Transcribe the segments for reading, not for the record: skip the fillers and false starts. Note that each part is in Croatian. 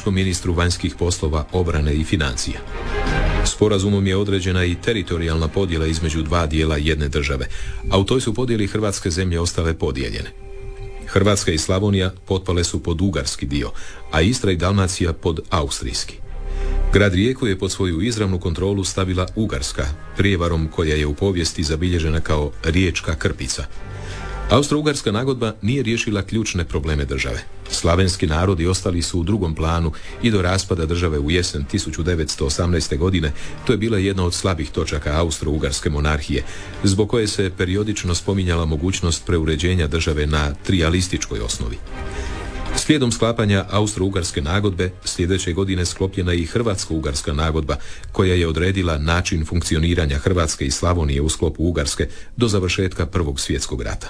zajedničkom ministru vanjskih poslova, obrane i financija. Sporazumom je određena i teritorijalna podjela između dva dijela jedne države, a u toj su podjeli hrvatske zemlje ostale podijeljene. Hrvatska i Slavonija potpale su pod ugarski dio, a Istra i Dalmacija pod austrijski. Grad Rijeku je pod svoju izravnu kontrolu stavila Ugarska, prijevarom koja je u povijesti zabilježena kao Riječka krpica. Austro-ugarska nagodba nije riješila ključne probleme države. Slavenski narodi ostali su u drugom planu i do raspada države u jesen 1918. godine to je bila jedna od slabih točaka austro-ugarske monarhije, zbog koje se periodično spominjala mogućnost preuređenja države na trijalističkoj osnovi. Slijedom sklapanja Austro-ugarske nagodbe, sljedeće godine sklopljena je i Hrvatsko-ugarska nagodba, koja je odredila način funkcioniranja Hrvatske i Slavonije u sklopu Ugarske do završetka Prvog svjetskog rata.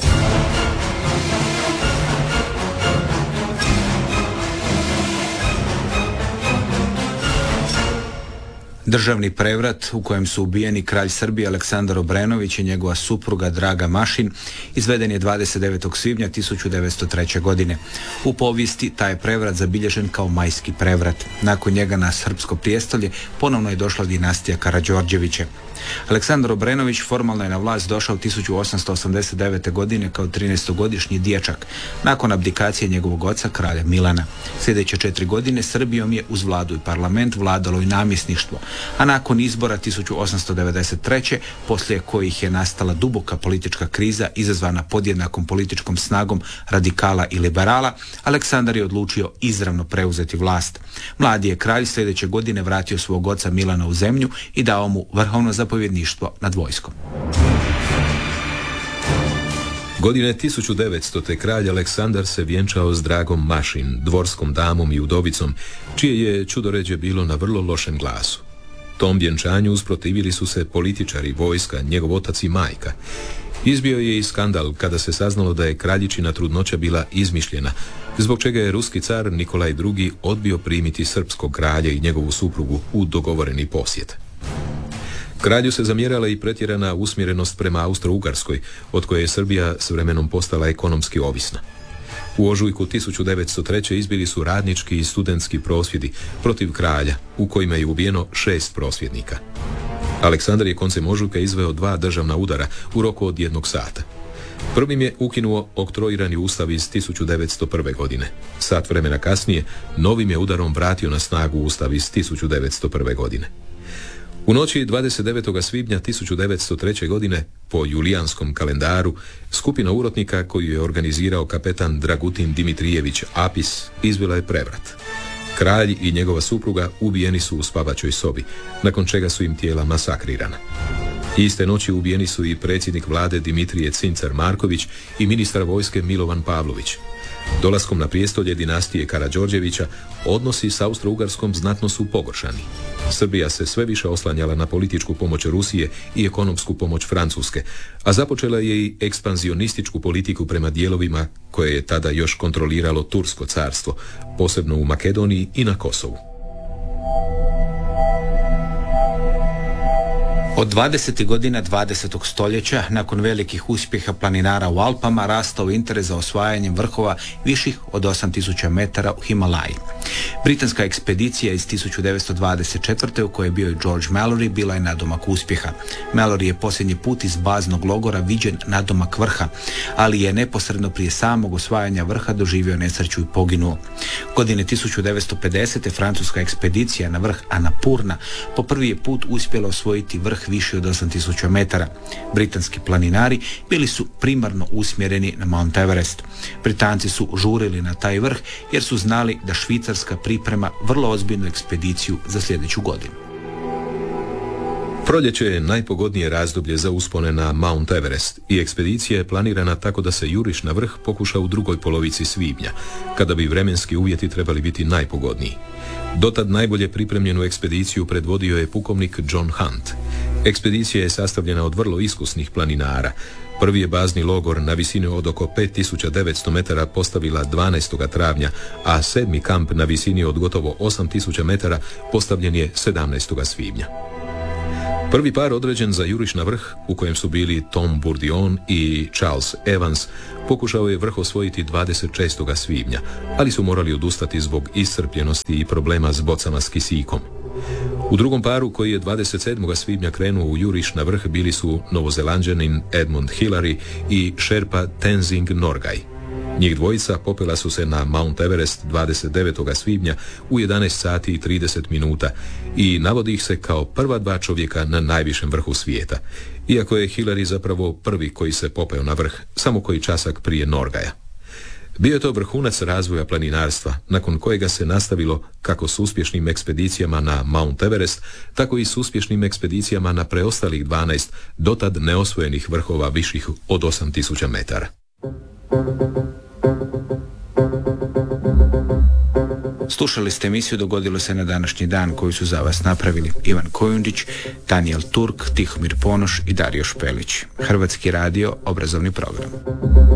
Državni prevrat u kojem su ubijeni kralj Srbije Aleksandar Obrenović i njegova supruga Draga Mašin izveden je 29. svibnja 1903. godine. U povijesti taj je prevrat zabilježen kao majski prevrat. Nakon njega na srpsko prijestolje ponovno je došla dinastija Karađorđevića. Aleksandar Obrenović formalno je na vlast došao 1889. godine kao 13-godišnji dječak, nakon abdikacije njegovog oca kralja Milana. Sljedeće 4 godine Srbijom je uz vladu i parlament vladalo i namjesništvo, a nakon izbora 1893. poslije kojih je nastala duboka politička kriza izazvana podjednakom političkom snagom radikala i liberala, Aleksandar je odlučio izravno preuzeti vlast. Mladi je kralj sljedeće godine vratio svog oca Milana u zemlju i dao mu vrhovno zapovjedništvo nad vojskom. Godine 1900. kralj Aleksandar se vjenčao s Dragom Mašin, dvorskom damom i udovicom, čije je čudoređe bilo na vrlo lošem glasu. Tom vjenčanju usprotivili su se političari, vojska, njegov otac i majka. Izbio je i skandal kada se saznalo da je kraljičina trudnoća bila izmišljena, zbog čega je ruski car Nikolaj II. Odbio primiti srpskog kralja i njegovu suprugu u dogovoreni posjet. Kralju se zamjerala i pretjerana usmjerenost prema Austro-Ugarskoj, od koje je Srbija s vremenom postala ekonomski ovisna. U ožujku 1903. izbili su radnički i studentski prosvjedi protiv kralja, u kojima je ubijeno 6 prosvjednika. Aleksandar je koncem ožujka izveo 2 državna udara u roku od 1 sata. Prvim je ukinuo oktroirani ustav iz 1901. godine. Sat vremena kasnije, novim je udarom vratio na snagu ustav iz 1901. godine. U noći 29. svibnja 1903. godine, po julijanskom kalendaru, skupina urotnika koju je organizirao kapetan Dragutin Dimitrijević Apis izvela je prevrat. Kralj i njegova supruga ubijeni su u spavačoj sobi, nakon čega su im tijela masakrirana. Iste noći ubijeni su i predsjednik vlade Dimitrije Cincar Marković i ministar vojske Milovan Pavlović. Dolaskom na prijestolje dinastije Karađorđevića odnosi s Austro-Ugarskom znatno su pogoršani. Srbija se sve više oslanjala na političku pomoć Rusije i ekonomsku pomoć Francuske, a započela je i ekspanzionističku politiku prema dijelovima koje je tada još kontroliralo Tursko carstvo, posebno u Makedoniji i na Kosovu. Od 20. godina 20. stoljeća, nakon velikih uspjeha planinara u Alpama, rastao interes za osvajanjem vrhova viših od 8000 metara u Himalaji. Britanska ekspedicija iz 1924. u kojoj je bio i George Mallory bila je nadomak uspjeha. Mallory je posljednji put iz baznog logora viđen nadomak vrha, ali je neposredno prije samog osvajanja vrha doživio nesreću i poginuo. Godine 1950. francuska ekspedicija na vrh Annapurna po prvi je put uspjela osvojiti vrh više od 8000 metara. Britanski planinari bili su primarno usmjereni na Mount Everest. Britanci su žurili na taj vrh jer su znali da Švicarska priprema vrlo ozbiljnu ekspediciju za sljedeću godinu. Proljeće je najpogodnije razdoblje za uspone na Mount Everest i ekspedicija je planirana tako da se juriš na vrh pokuša u drugoj polovici svibnja, kada bi vremenski uvjeti trebali biti najpogodniji. Dotad najbolje pripremljenu ekspediciju predvodio je pukovnik John Hunt. Ekspedicija je sastavljena od vrlo iskusnih planinara. Prvi je bazni logor na visini od oko 5900 metara postavila 12. travnja, a 7. kamp na visini od gotovo 8000 metara postavljen je 17. svibnja. Prvi par određen za juriš na vrh, u kojem su bili Tom Bourdion i Charles Evans, pokušao je vrh osvojiti 26. svibnja, ali su morali odustati zbog iscrpljenosti i problema s bocama s kisikom. U drugom paru, koji je 27. svibnja krenuo u juriš na vrh, bili su Novozelanđanin Edmund Hillary i Šerpa Tenzing Norgay. Njih dvojica popela su se na Mount Everest 29. svibnja u 11 sati i 30 minuta i navodi ih se kao prva dva čovjeka na najvišem vrhu svijeta, iako je Hillary zapravo prvi koji se popeo na vrh, samo koji časak prije Norgaya. Bio je to vrhunac razvoja planinarstva, nakon kojega se nastavilo kako s uspješnim ekspedicijama na Mount Everest, tako i s uspješnim ekspedicijama na preostalih 12 dotad neosvojenih vrhova viših od 8000 metara. Slušali ste emisiju Dogodilo se na današnji dan, koju su za vas napravili Ivan Kojundić, Danijel Turk, Tihomir Ponoš i Dario Špelić. Hrvatski radio, obrazovni program.